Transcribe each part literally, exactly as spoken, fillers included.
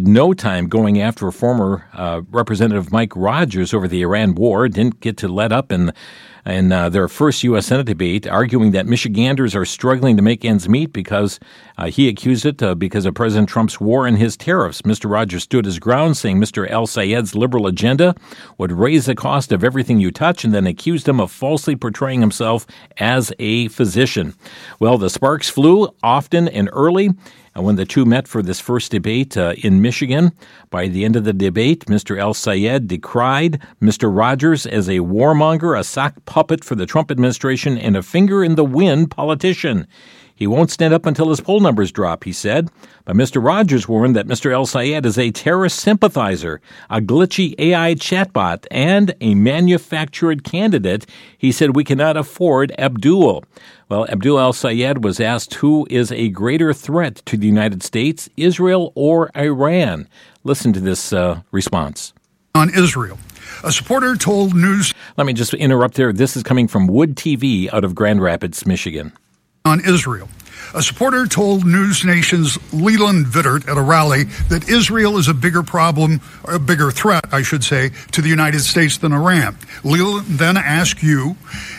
no time going after former uh, Representative Mike Rogers over the Iran war. Didn't get to let up in in uh, their first U S Senate debate, arguing that Michiganders are struggling to make ends meet because uh, he accused it uh, because of President Trump's war and his tariffs. Mister Rogers stood his ground, saying Mister El-Sayed's liberal agenda would raise the cost of everything you touch, and then accused him of falsely portraying himself as a physician. Well, the sparks flew often and early. And when the two met for this first debate uh, in Michigan, by the end of the debate, Mister El-Sayed decried Mister Rogers as a warmonger, a sock puppet for the Trump administration, and a finger-in-the-wind politician. He won't stand up until his poll numbers drop, he said. But Mister Rogers warned that Mister El-Sayed is a terrorist sympathizer, a glitchy A I chatbot, and a manufactured candidate. He said we cannot afford Abdul. Well, Abdul El-Sayed was asked who is a greater threat to the United States, Israel or Iran. Listen to this uh, response. On Israel, a supporter told News... Let me just interrupt there. This is coming from Wood T V out of Grand Rapids, Michigan. On Israel, a supporter told News Nation's Leland Vittert at a rally that Israel is a bigger problem, or a bigger threat, I should say, to the United States than Iran. Leland then asked you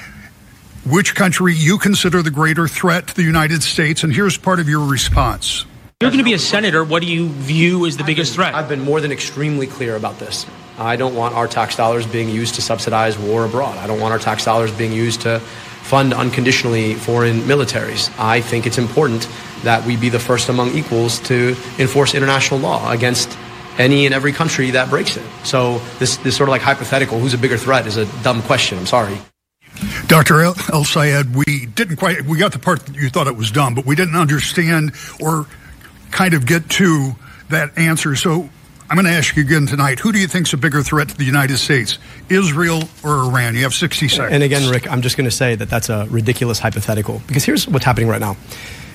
which country you consider the greater threat to the United States, and here's part of your response. You're going to be a senator. What do you view as the biggest threat? I've been more than extremely clear about this. I don't want our tax dollars being used to subsidize war abroad. I don't want our tax dollars being used to fund unconditionally foreign militaries. I think it's important that we be the first among equals to enforce international law against any and every country that breaks it. So this, this sort of like hypothetical, who's a bigger threat, is a dumb question. I'm sorry. Doctor El-Sayed, we didn't quite, we got the part that you thought it was dumb, but we didn't understand or kind of get to that answer. So I'm going to ask you again tonight, who do you think is a bigger threat to the United States, Israel or Iran? You have sixty seconds. And again, Rick, I'm just going to say that that's a ridiculous hypothetical, because here's what's happening right now.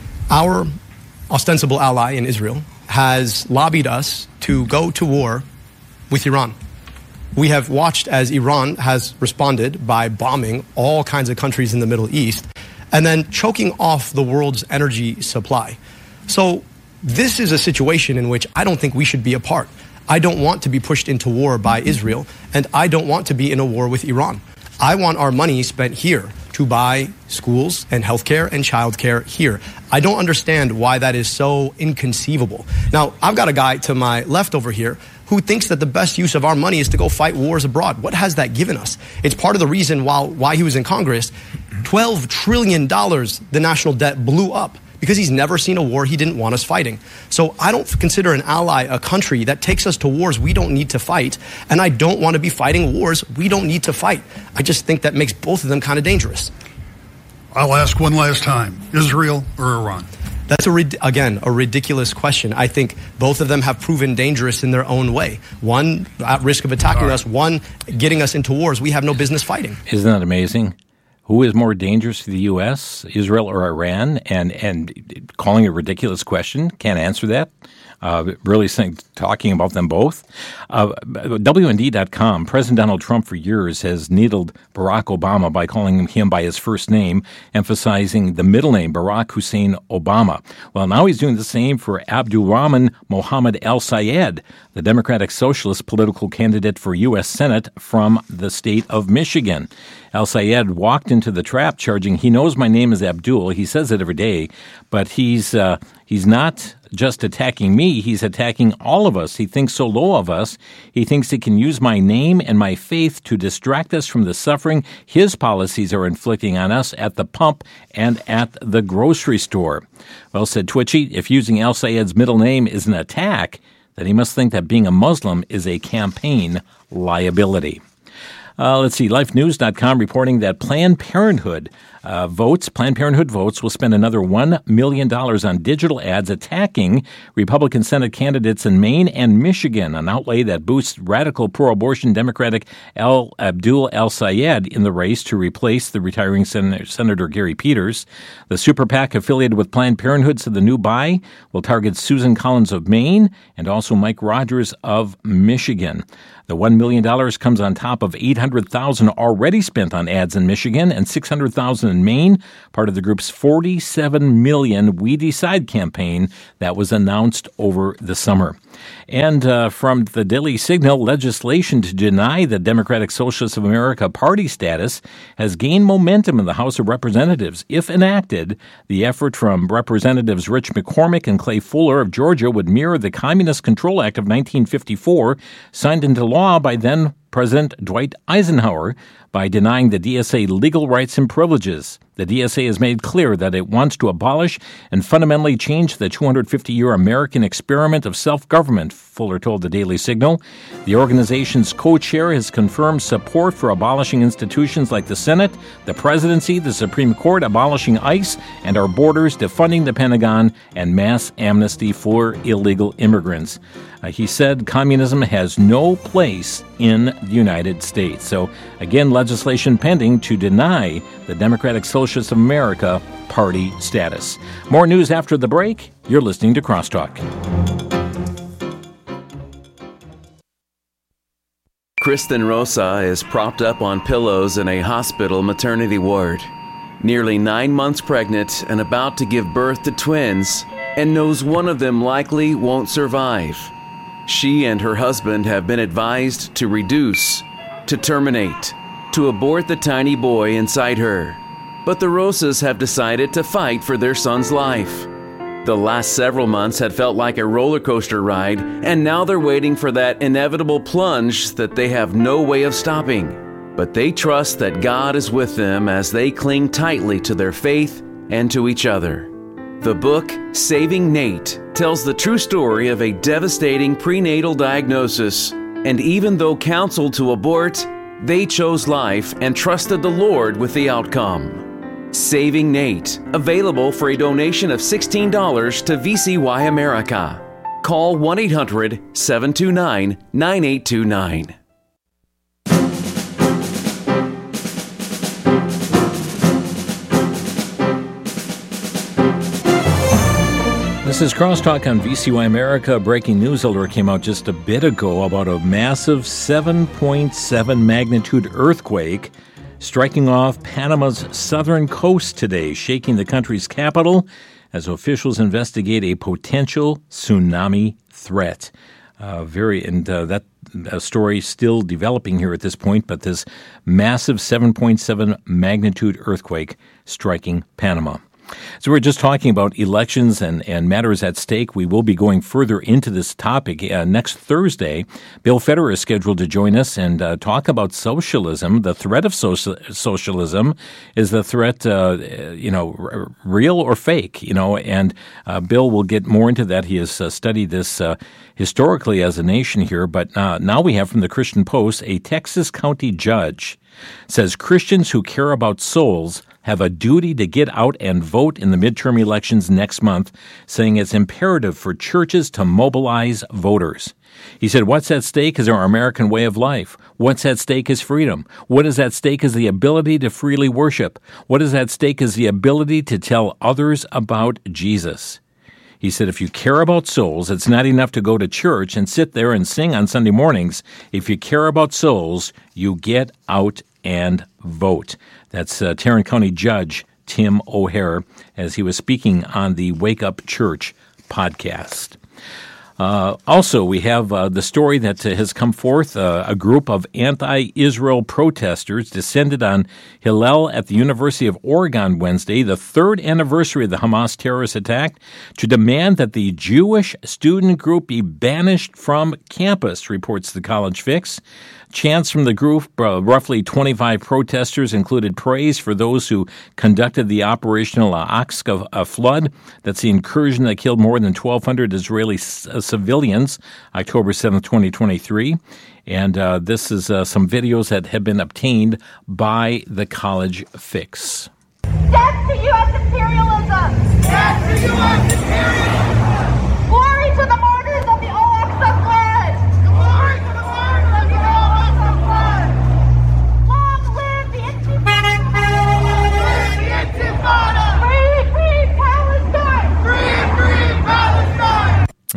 Our ostensible ally in Israel has lobbied us to go to war with Iran. We have watched as Iran has responded by bombing all kinds of countries in the Middle East and then choking off the world's energy supply. So this is a situation in which I don't think we should be a part. I don't want to be pushed into war by Israel, and I don't want to be in a war with Iran. I want our money spent here to buy schools and healthcare and childcare here. I don't understand why that is so inconceivable. Now, I've got a guy to my left over here who thinks that the best use of our money is to go fight wars abroad. What has that given us? It's part of the reason why, why he was in Congress. twelve trillion dollars the national debt blew up, because he's never seen a war he didn't want us fighting. So I don't consider an ally a country that takes us to wars we don't need to fight, and I don't want to be fighting wars we don't need to fight. I just think that makes both of them kind of dangerous. I'll ask one last time, Israel or Iran? That's, a again, a ridiculous question. I think both of them have proven dangerous in their own way. One at risk of attacking right. us, one getting us into wars we have no business fighting. Isn't that amazing? Who is more dangerous to the U S, Israel or Iran? And and calling a ridiculous question, can't answer that. Uh, really think, talking about them both. Uh, W N D dot com, President Donald Trump for years has needled Barack Obama by calling him by his first name, emphasizing the middle name, Barack Hussein Obama. Well, now he's doing the same for Abdulrahman Mohammed El-Sayed, the Democratic Socialist political candidate for U S Senate from the state of Michigan. El-Sayed walked into the trap charging, he knows my name is Abdul. He says it every day, but he's uh, he's not just attacking me. He's attacking all of us. He thinks so low of us. He thinks he can use my name and my faith to distract us from the suffering his policies are inflicting on us at the pump and at the grocery store. Well, said Twitchy, if using El-Sayed's middle name is an attack, then he must think that being a Muslim is a campaign liability. Uh, let's see, Life News dot com reporting that Planned Parenthood uh, votes, Planned Parenthood votes will spend another one million dollars on digital ads attacking Republican Senate candidates in Maine and Michigan, an outlay that boosts radical pro-abortion Democratic El Abdul El-Sayed in the race to replace the retiring Sen- Senator Gary Peters. The super PAC affiliated with Planned Parenthood said the new buy will target Susan Collins of Maine and also Mike Rogers of Michigan. The one million dollars comes on top of eight hundred thousand dollars already spent on ads in Michigan and six hundred thousand dollars in Maine, part of the group's forty-seven million We Decide campaign that was announced over the summer. And uh, from the Daily Signal, legislation to deny the Democratic Socialists of America party status has gained momentum in the House of Representatives. If enacted, the effort from Representatives Rich McCormick and Clay Fuller of Georgia would mirror the Communist Control Act of nineteen fifty-four, signed into law by then President Dwight Eisenhower, by denying the D S A legal rights and privileges. The D S A has made clear that it wants to abolish and fundamentally change the two hundred fifty year American experiment of self-government, Fuller told the Daily Signal. The organization's co-chair has confirmed support for abolishing institutions like the Senate, the presidency, the Supreme Court, abolishing ICE and our borders, defunding the Pentagon, and mass amnesty for illegal immigrants. Uh, he said communism has no place in the United States. So, again, legislation pending to deny the Democratic Socialists of America party status. More news after the break. You're listening to Crosstalk. Kristen Rosa is propped up on pillows in a hospital maternity ward. Nearly nine months pregnant and about to give birth to twins, and knows one of them likely won't survive. She and her husband have been advised to reduce, to terminate, to abort the tiny boy inside her. But the Rosas have decided to fight for their son's life. The last several months had felt like a roller coaster ride, and now they're waiting for that inevitable plunge that they have no way of stopping. But they trust that God is with them as they cling tightly to their faith and to each other. The book, Saving Nate, tells the true story of a devastating prenatal diagnosis, and even though counseled to abort, they chose life and trusted the Lord with the outcome. Saving Nate, available for a donation of sixteen dollars to V C Y America. Call one eight hundred, seven two nine, nine eight two nine. This is Crosstalk on V C Y America. Breaking news alert came out just a bit ago about a massive seven point seven magnitude earthquake striking off Panama's southern coast today, shaking the country's capital as officials investigate a potential tsunami threat. Uh, very and uh, that uh, story still developing here at this point, but this massive seven point seven magnitude earthquake striking Panama. So we're just talking about elections and, and matters at stake. We will be going further into this topic. Uh, next Thursday, Bill Federer is scheduled to join us and uh, talk about socialism. The threat of social, socialism is the threat, uh, you know, r- real or fake, you know, and uh, Bill will get more into that. He has uh, studied this uh, historically as a nation here, but uh, now we have from the Christian Post, a Texas county judge says Christians who care about souls have a duty to get out and vote in the midterm elections next month, saying it's imperative for churches to mobilize voters. He said, what's at stake is our American way of life. What's at stake is freedom. What is at stake is the ability to freely worship. What is at stake is the ability to tell others about Jesus. He said, if you care about souls, it's not enough to go to church and sit there and sing on Sunday mornings. If you care about souls, you get out and vote. That's uh, Tarrant County Judge Tim O'Hare as he was speaking on the Wake Up Church podcast. Uh, also, we have uh, the story that uh, has come forth. Uh, a group of anti-Israel protesters descended on Hillel at the University of Oregon Wednesday, the third anniversary of the Hamas terrorist attack, to demand that the Jewish student group be banished from campus, reports the College Fix. Chants from the group, uh, roughly twenty-five protesters, included praise for those who conducted the operational Al-Aqsa uh, flood. That's the incursion that killed more than twelve hundred Israeli c- uh, civilians, October seventh, twenty twenty-three. And uh, this is uh, some videos that have been obtained by the College Fix. Death to U S imperialism! Death to U S imperialism! Glory to the martyrs of the Al-Aqsa flood! Glory to the martyrs of the Al-Aqsa flood! Long live the Intifada! The Intifada! Free, free Palestine! Free, free Palestine! And uh,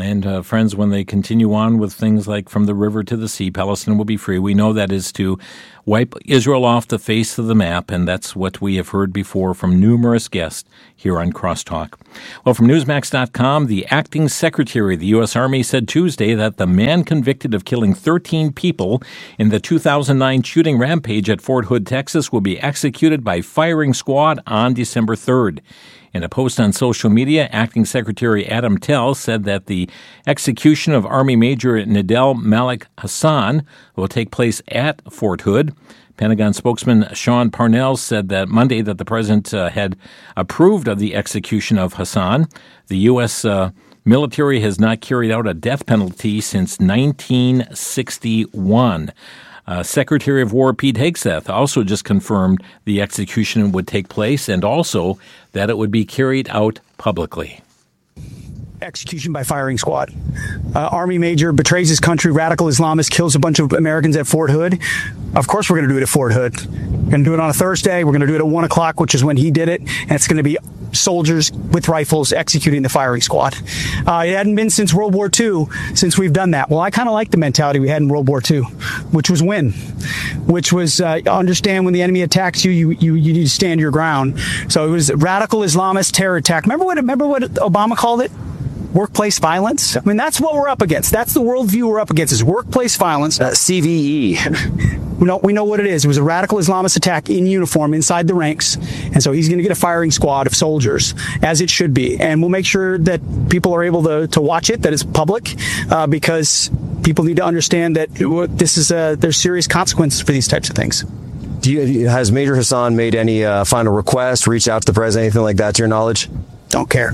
friends, when they continue on with things like from the river to the sea, Palestine will be free. We know that is to wipe Israel off the face of the map, and that's what we have heard before from numerous guests here on Crosstalk. Well, from Newsmax dot com, the acting secretary of the U S. Army said Tuesday that the man convicted of killing thirteen people in the two thousand nine shooting rampage at Fort Hood, Texas, will be executed by firing squad on December third. In a post on social media, Acting Secretary Adam Tell said that the execution of Army Major Nidal Malik Hassan will take place at Fort Hood. Pentagon spokesman Sean Parnell said that Monday that the president uh, had approved of the execution of Hassan. The U S uh, military has not carried out a death penalty since nineteen sixty-one. Uh, Secretary of War Pete Hegseth also just confirmed the execution would take place and also that it would be carried out publicly. Execution by firing squad. Uh, Army major betrays his country, radical Islamist, kills a bunch of Americans at Fort Hood. Of course we're going to do it at Fort Hood. We're going to do it on a Thursday. We're going to do it at one o'clock, which is when he did it. And it's going to be soldiers with rifles executing the firing squad. Uh, it hadn't been since World War Two since we've done that. Well, I kind of like the mentality we had in World War Two, which was win, which was uh, understand when the enemy attacks you, you, you, you need to stand your ground. So it was radical Islamist terror attack. Remember what, remember what Obama called it? Workplace violence. I mean, that's what we're up against. That's the worldview we're up against is workplace violence. Uh, C V E. We know, we know what it is. It was a radical Islamist attack in uniform inside the ranks. And so he's going to get a firing squad of soldiers, as it should be. And we'll make sure that people are able to, to watch it, that it's public, uh, because people need to understand that this is a, there's serious consequences for these types of things. Do you, has Major Hassan made any uh, final request, reach out to the president, anything like that, to your knowledge? Don't care.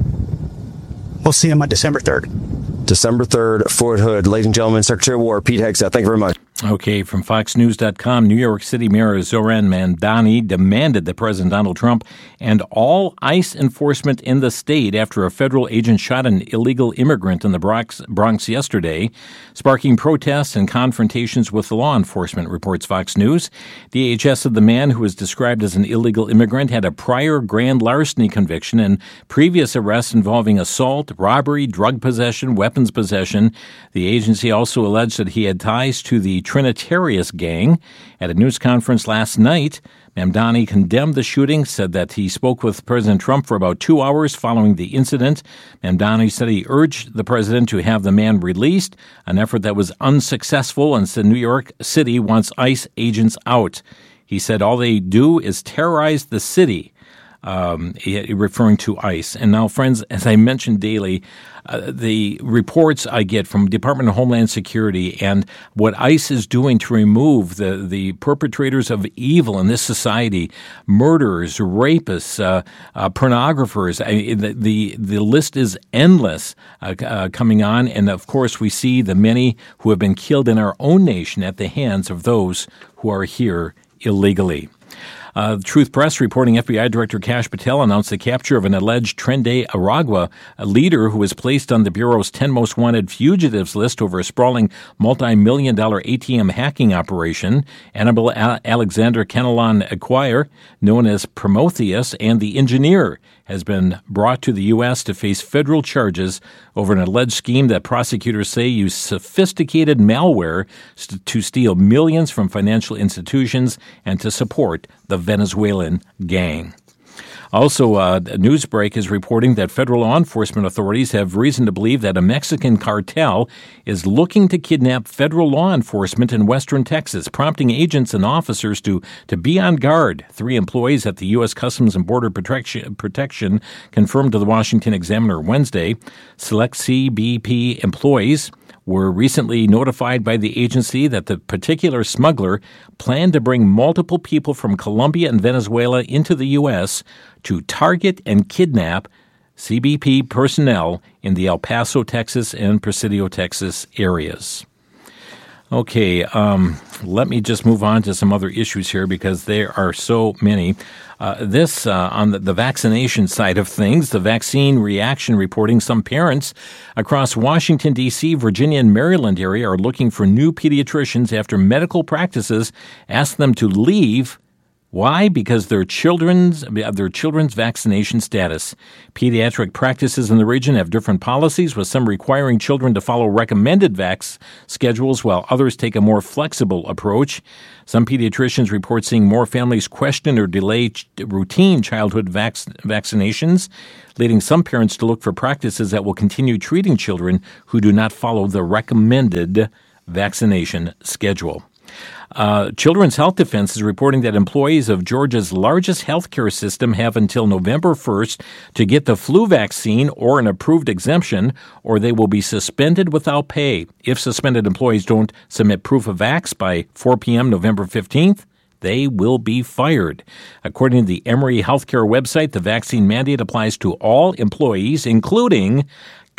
We'll see him on December third. December third, Fort Hood. Ladies and gentlemen, Secretary of War Pete Hegseth, thank you very much. Okay, from Fox News dot com, New York City Mayor Zoran Mandani demanded that President Donald Trump end all ICE enforcement in the state after a federal agent shot an illegal immigrant in the Bronx, Bronx yesterday, sparking protests and confrontations with law enforcement, reports Fox News. D H S said the man, who was described as an illegal immigrant, had a prior grand larceny conviction and previous arrests involving assault, robbery, drug possession, weapons possession. The agency also alleged that he had ties to the Trinitarius gang. At a news conference last night, Mamdani condemned the shooting, said that he spoke with President Trump for about two hours following the incident. Mamdani said he urged the president to have the man released, an effort that was unsuccessful, and said New York City wants ICE agents out. He said all they do is terrorize the city, um, referring to ICE. And now, friends, as I mentioned daily, Uh, the reports I get from Department of Homeland Security and what ICE is doing to remove the, the perpetrators of evil in this society, murderers, rapists, uh, uh, pornographers, I, the, the the list is endless uh, uh, coming on. And, of course, we see the many who have been killed in our own nation at the hands of those who are here illegally. Uh, Truth Press reporting F B I Director Kash Patel announced the capture of an alleged Trende Aragua, a leader who was placed on the Bureau's ten most wanted fugitives list over a sprawling multi-million dollar A T M hacking operation. Annabelle Alexander Canelon Acquire, known as Prometheus, and the engineer, has been brought to the U S to face federal charges over an alleged scheme that prosecutors say used sophisticated malware st- to steal millions from financial institutions and to support the Venezuelan gang. Also, uh, Newsbreak is reporting that federal law enforcement authorities have reason to believe that a Mexican cartel is looking to kidnap federal law enforcement in western Texas, prompting agents and officers to, to be on guard. Three employees at the U S. Customs and Border Protection, Protection confirmed to the Washington Examiner Wednesday. Select C B P employees were recently notified by the agency that the particular smuggler planned to bring multiple people from Colombia and Venezuela into the U S to target and kidnap C B P personnel in the El Paso, Texas, and Presidio, Texas areas. Okay, um, let me just move on to some other issues here because there are so many. Uh, this, uh, on the, the vaccination side of things, the vaccine reaction reporting some parents across Washington, D C, Virginia, and Maryland area are looking for new pediatricians after medical practices ask them to leave Why? Because their children's their children's vaccination status. Pediatric practices in the region have different policies, with some requiring children to follow recommended vax schedules, while others take a more flexible approach. Some pediatricians report seeing more families question or delay ch- routine childhood vac- vaccinations, leading some parents to look for practices that will continue treating children who do not follow the recommended vaccination schedule. Uh, Children's Health Defense is reporting that employees of Georgia's largest healthcare system have until November first to get the flu vaccine or an approved exemption, or they will be suspended without pay. If suspended employees don't submit proof of vax by four p.m. November fifteenth, they will be fired. According to the Emory Healthcare website, the vaccine mandate applies to all employees, including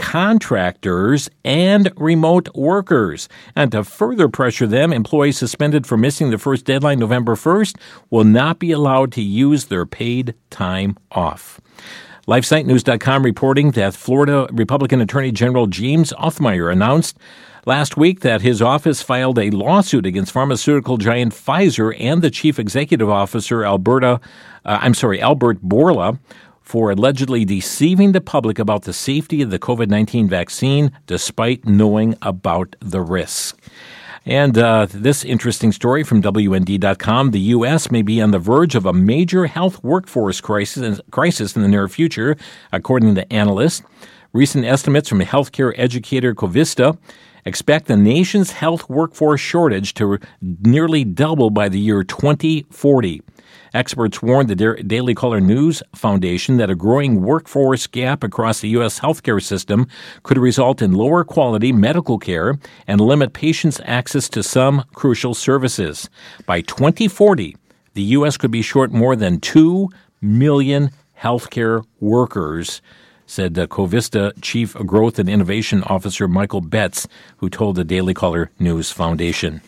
contractors and remote workers. And to further pressure them, employees suspended for missing the first deadline November first will not be allowed to use their paid time off. LifeSite News dot com reporting that Florida Republican Attorney General James Othmeyer announced last week that his office filed a lawsuit against pharmaceutical giant Pfizer and the chief executive officer, Alberta, uh, I'm sorry, Albert Bourla, for allegedly deceiving the public about the safety of the covid nineteen vaccine despite knowing about the risk. And uh, this interesting story from W N D dot com, the U S may be on the verge of a major health workforce crisis, crisis in the near future, according to analysts. Recent estimates from healthcare educator Covista expect the nation's health workforce shortage to nearly double by the year twenty forty. Experts warned the Daily Caller News Foundation that a growing workforce gap across the U S healthcare system could result in lower quality medical care and limit patients' access to some crucial services. By twenty forty, the U S could be short more than two million healthcare workers, said uh, Covista Chief Growth and Innovation Officer Michael Betts, who told the Daily Caller News Foundation.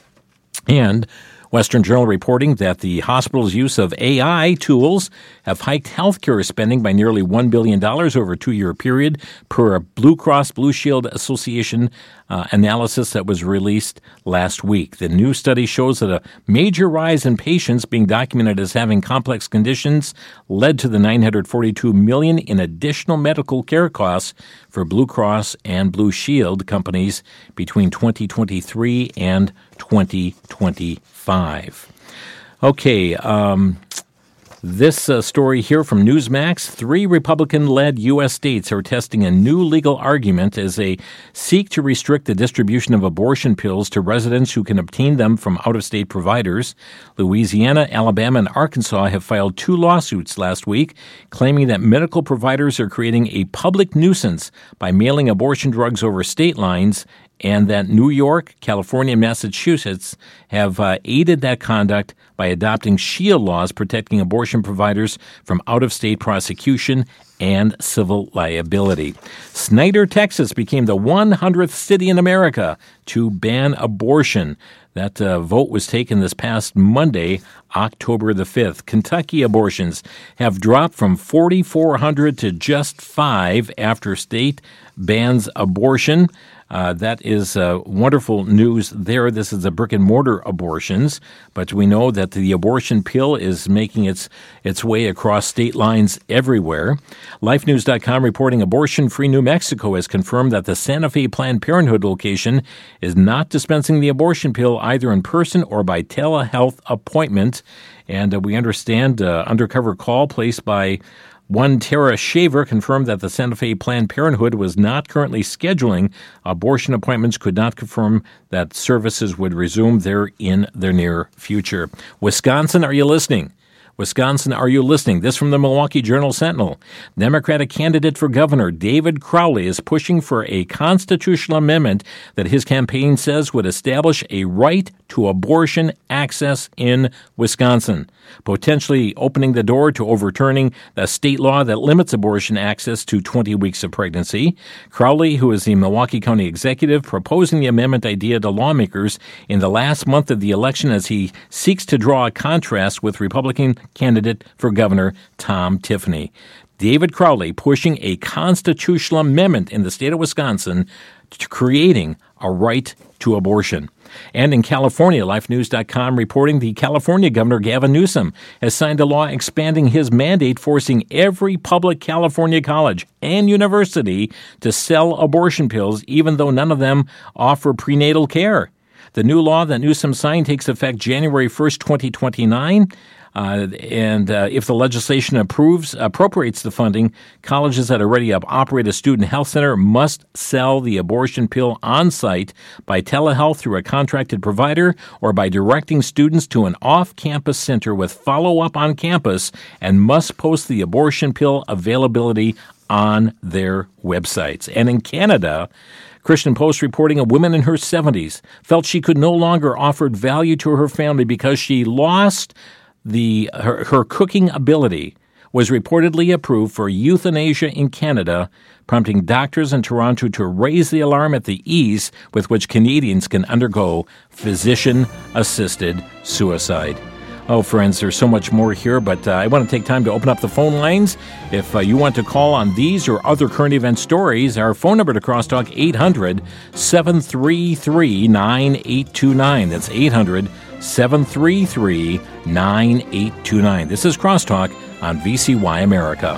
And Western Journal reporting that the hospital's use of A I tools have hiked healthcare spending by nearly one billion dollars over a two-year period, per a Blue Cross Blue Shield Association uh, analysis that was released last week. The new study shows that a major rise in patients being documented as having complex conditions led to the nine hundred forty-two million dollars in additional medical care costs for Blue Cross and Blue Shield companies between twenty twenty-three and twenty twenty-five. Okay, um, this uh, story here from Newsmax. Three Republican-led U S states are testing a new legal argument as they seek to restrict the distribution of abortion pills to residents who can obtain them from out-of-state providers. Louisiana, Alabama, and Arkansas have filed two lawsuits last week claiming that medical providers are creating a public nuisance by mailing abortion drugs over state lines, and that New York, California, and Massachusetts have uh, aided that conduct by adopting SHIELD laws protecting abortion providers from out-of-state prosecution and civil liability. Snyder, Texas became the one hundredth city in America to ban abortion. That uh, vote was taken this past Monday, October the fifth. Kentucky abortions have dropped from forty-four hundred to just five after state bans abortion. Uh, that is uh, wonderful news there. This is the brick-and-mortar abortions, but we know that the abortion pill is making its its way across state lines everywhere. Life News dot com reporting Abortion-Free New Mexico has confirmed that the Santa Fe Planned Parenthood location is not dispensing the abortion pill either in person or by telehealth appointment. And uh, we understand uh, undercover call placed by One Tara Shaver confirmed that the Santa Fe Planned Parenthood was not currently scheduling abortion appointments, could not confirm that services would resume there in the near future. Wisconsin, are you listening? Wisconsin, are you listening? This from the Milwaukee Journal-Sentinel. Democratic candidate for governor David Crowley is pushing for a constitutional amendment that his campaign says would establish a right to abortion access in Wisconsin, potentially opening the door to overturning the state law that limits abortion access to twenty weeks of pregnancy. Crowley, who is the Milwaukee County executive, proposing the amendment idea to lawmakers in the last month of the election as he seeks to draw a contrast with Republican candidate for governor Tom Tiffany. David Crowley pushing a constitutional amendment in the state of Wisconsin to creating a right to abortion. And in California, life news dot com reporting the California Governor Gavin Newsom has signed a law expanding his mandate, forcing every public California college and university to sell abortion pills, even though none of them offer prenatal care. The new law that Newsom signed takes effect January first, twenty twenty-nine. Uh, and uh, if the legislation approves, appropriates the funding, colleges that already operate a student health center must sell the abortion pill on site by telehealth through a contracted provider or by directing students to an off-campus center with follow-up on campus, and must post the abortion pill availability on their websites. And in Canada, Christian Post reporting a woman in her seventies felt she could no longer offer value to her family because she lost The her, her cooking ability, was reportedly approved for euthanasia in Canada, prompting doctors in Toronto to raise the alarm at the ease with which Canadians can undergo physician-assisted suicide. Oh, friends, there's so much more here, but uh, I want to take time to open up the phone lines. If uh, you want to call on these or other current event stories, our phone number to Crosstalk, eight hundred, seven three three, nine eight two nine. That's eight hundred, seven three three, nine eight two nine. This is Crosstalk on V C Y America.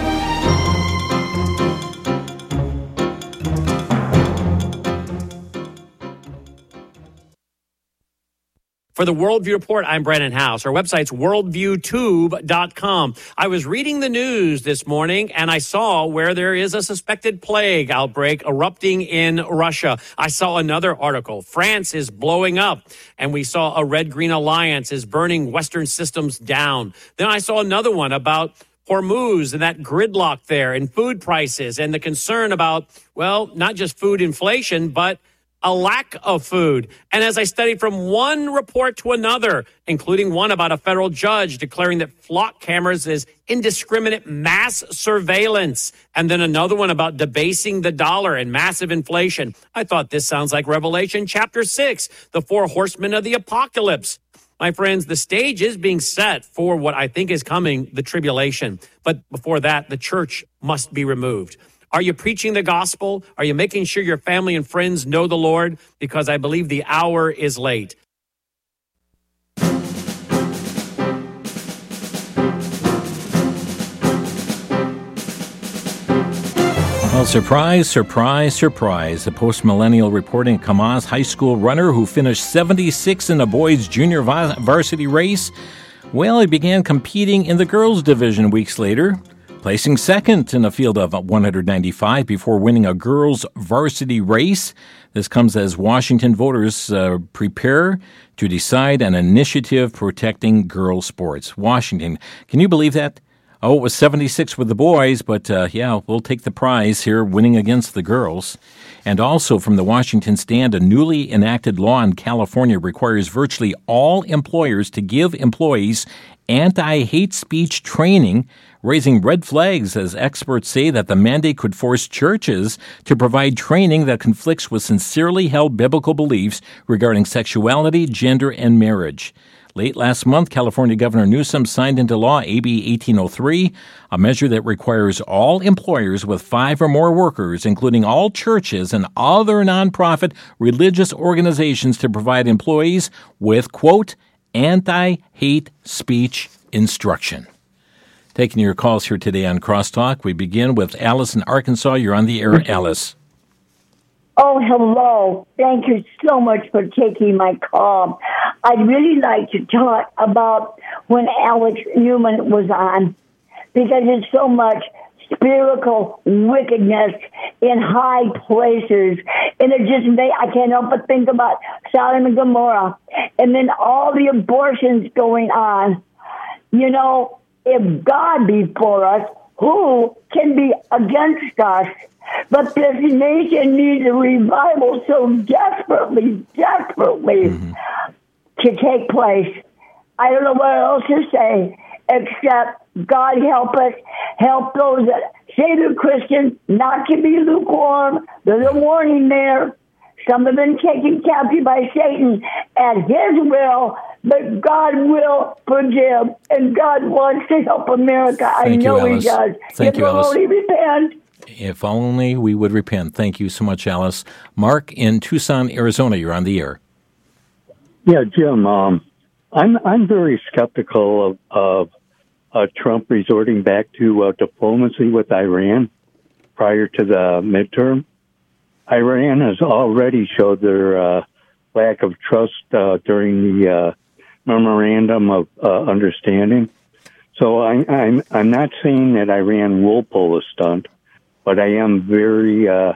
For the Worldview Report, I'm Brandon House. Our website's worldview tube dot com. I was reading the news this morning, and I saw where there is a suspected plague outbreak erupting in Russia. I saw another article. France is blowing up, and we saw a Red-Green Alliance is burning Western systems down. Then I saw another one about Hormuz and that gridlock there and food prices and the concern about, well, not just food inflation, but a lack of food. And as I studied from one report to another, including one about a federal judge declaring that flock cameras is indiscriminate mass surveillance, and then another one about debasing the dollar and massive inflation, I thought this sounds like Revelation chapter six, the four horsemen of the apocalypse. My friends, the stage is being set for what I think is coming, the tribulation. But before that, the church must be removed. Are you preaching the gospel? Are you making sure your family and friends know the Lord? Because I believe the hour is late. Well, surprise, surprise, surprise. The post-millennial reporting Kamaz high school runner who finished seventy-sixth in the boys' junior varsity race, well, he began competing in the girls' division weeks later, placing second in a field of one hundred ninety-five before winning a girls' varsity race. This comes as Washington voters uh, prepare to decide an initiative protecting girls' sports. Washington, can you believe that? Oh, it was seventy-six with the boys, but uh, yeah, we'll take the prize here, winning against the girls. And also from the Washington Stand, a newly enacted law in California requires virtually all employers to give employees anti-hate speech training, raising red flags as experts say that the mandate could force churches to provide training that conflicts with sincerely held biblical beliefs regarding sexuality, gender, and marriage. Late last month, California Governor Newsom signed into law A B eighteen oh three, a measure that requires all employers with five or more workers, including all churches and other nonprofit religious organizations, to provide employees with, quote, anti-hate speech instruction. Taking your calls here today on Crosstalk, we begin with Alice in Arkansas. You're on the air, Alice. Oh, hello. Thank you so much for taking my call. I'd really like to talk about when Alex Newman was on, because there's so much spiritual wickedness in high places. And it just made, I can't help but think about Sodom and Gomorrah. And then all the abortions going on. You know, if God be for us, who can be against us? But this nation needs a revival so desperately, desperately mm-hmm. to take place. I don't know what else to say, except God help us, help those that say they're Christians not to be lukewarm. There's a warning there. Some have been taken captive by Satan at his will, but God will forgive, and God wants to help America. Thank I know you, He does. Thank if you, Alice. Only repent. If only we would repent. Thank you so much, Alice. Mark in Tucson, Arizona, you're on the air. Yeah, Jim, um, I'm I'm very skeptical of, of uh, Trump resorting back to uh, diplomacy with Iran prior to the midterm. Iran has already showed their uh, lack of trust uh, during the uh, memorandum of uh, understanding. So I, I'm I'm not saying that Iran will pull a stunt, but I am very uh,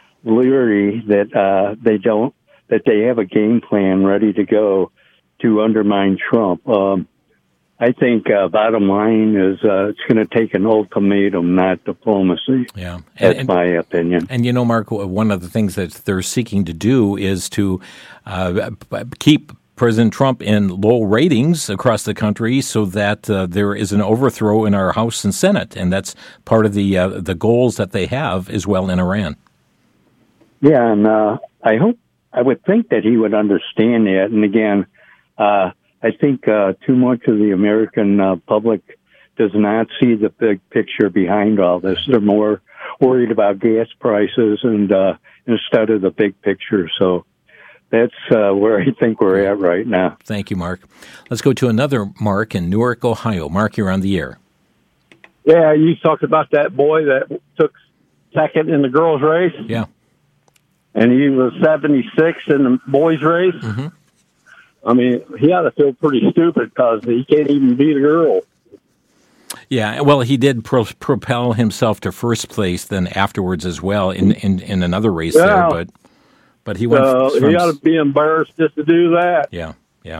leery that uh, they don't that they have a game plan ready to go to undermine Trump. Um, I think uh, bottom line is uh, it's going to take an ultimatum, not diplomacy. Yeah, and, that's and, my opinion. And you know, Mark, one of the things that they're seeking to do is to uh, keep President Trump in low ratings across the country, so that uh, there is an overthrow in our House and Senate, and that's part of the uh, the goals that they have as well in Iran. Yeah, and uh, I hope I would think that he would understand that. And again, uh, I think uh, too much of the American uh, public does not see the big picture behind all this. They're more worried about gas prices and uh, instead of the big picture. So that's uh, where I think we're at right now. Thank you, Mark. Let's go to another Mark in Newark, Ohio. Mark, you're on the air. Yeah, you talked about that boy that took second in the girls' race. Yeah. And he was seventy-six in the boys' race. Mm-hmm. I mean, he ought to feel pretty stupid because he can't even beat a girl. Yeah, well, he did pro- propel himself to first place then afterwards as well in, in, in another race yeah. there, but but he went. Uh, from, he ought to be embarrassed just to do that. Yeah, yeah.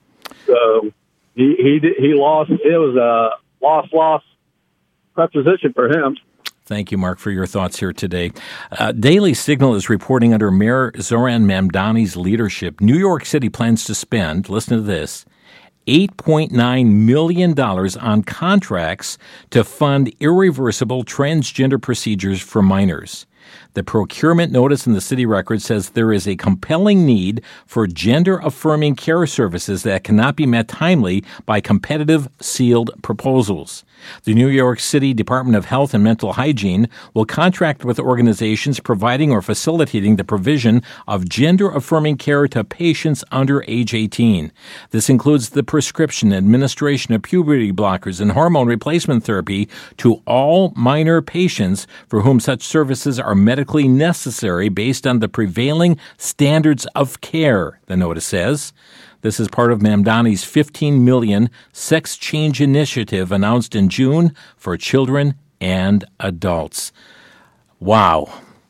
So he he did, he lost. It was a loss loss proposition for him. Thank you, Mark, for your thoughts here today. Uh, Daily Signal is reporting under Mayor Zoran Mamdani's leadership, New York City plans to spend, listen to this, eight point nine million dollars on contracts to fund irreversible transgender procedures for minors. The procurement notice in the city record says there is a compelling need for gender-affirming care services that cannot be met timely by competitive sealed proposals. The New York City Department of Health and Mental Hygiene will contract with organizations providing or facilitating the provision of gender-affirming care to patients under age eighteen. This includes the prescription, administration of puberty blockers and hormone replacement therapy to all minor patients for whom such services are medically necessary based on the prevailing standards of care, the notice says. This is part of Mamdani's fifteen million dollars sex change initiative announced in June for children and adults. Wow.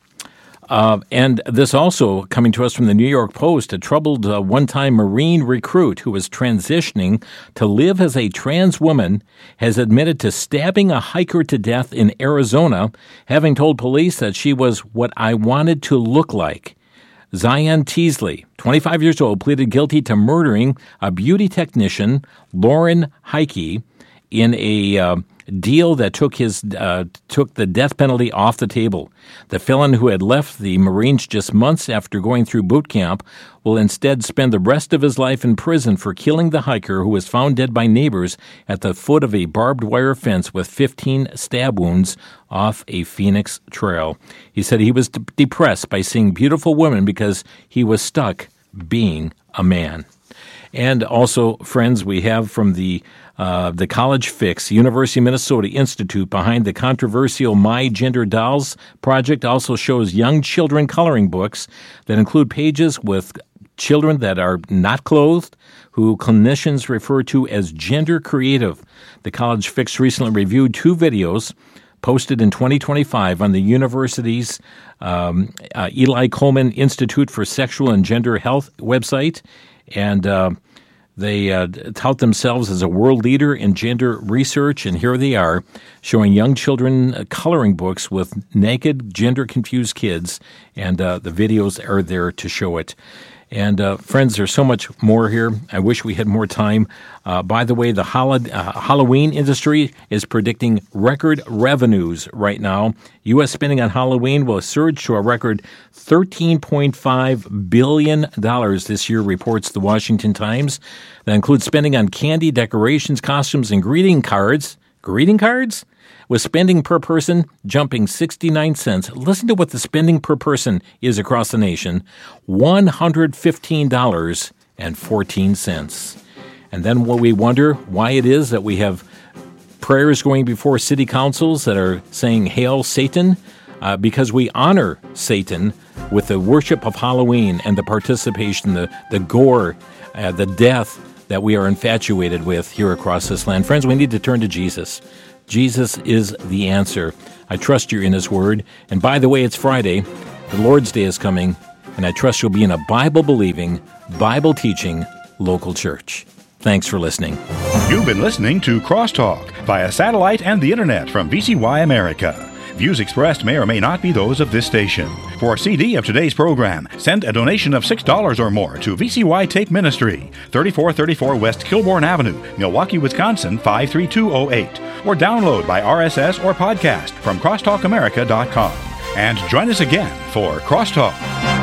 Uh, and this also coming to us from the New York Post, a troubled uh, one-time Marine recruit who was transitioning to live as a trans woman has admitted to stabbing a hiker to death in Arizona, having told police that she was what I wanted to look like. Zion Teasley, twenty-five years old, pleaded guilty to murdering a beauty technician, Lauren Heike, in a uh, deal that took his uh, took the death penalty off the table. The felon, who had left the Marines just months after going through boot camp, will instead spend the rest of his life in prison for killing the hiker who was found dead by neighbors at the foot of a barbed wire fence with fifteen stab wounds off a Phoenix trail. He said he was de- depressed by seeing beautiful women because he was stuck being a man. And also, friends, we have from the uh, the College Fix, University of Minnesota Institute behind the controversial My Gender Dolls project also shows young children coloring books that include pages with children that are not clothed, who clinicians refer to as gender creative. The College Fix recently reviewed two videos posted in twenty twenty-five on the university's um, uh, Eli Coleman Institute for Sexual and Gender Health website, and uh, they uh, tout themselves as a world leader in gender research, and here they are, showing young children uh, coloring books with naked, gender-confused kids, and uh, the videos are there to show it. And, uh, friends, there's so much more here. I wish we had more time. Uh, by the way, the hol- uh, Halloween industry is predicting record revenues right now. U S spending on Halloween will surge to a record thirteen point five billion dollars this year, reports the Washington Times. That includes spending on candy, decorations, costumes, and greeting cards, Greeting cards? With spending per person jumping sixty-nine cents, listen to what the spending per person is across the nation, one hundred fifteen dollars and fourteen cents. And then what we wonder why it is that we have prayers going before city councils that are saying, Hail Satan, uh, because we honor Satan with the worship of Halloween and the participation, the, the gore, uh, the death that we are infatuated with here across this land. Friends, we need to turn to Jesus. Jesus is the answer. I trust you're in His Word. And by the way, it's Friday. The Lord's Day is coming, and I trust you'll be in a Bible-believing, Bible-teaching local church. Thanks for listening. You've been listening to Crosstalk via satellite and the internet from V C Y America. Views expressed may or may not be those of this station. For a C D of today's program, send a donation of six dollars or more to V C Y Tape Ministry, thirty-four thirty-four West Kilbourne Avenue, Milwaukee, Wisconsin, five three two oh eight. Or download by R S S or podcast from crosstalk america dot com. And join us again for Crosstalk.